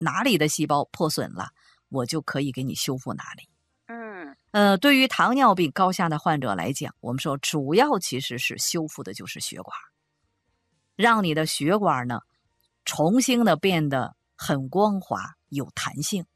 哪里的细胞破损了，我就可以给你修复哪里。对于糖尿病高下的患者来讲，我们说主要其实是修复的就是血管，让你的血管呢重新的变得很光滑有弹性。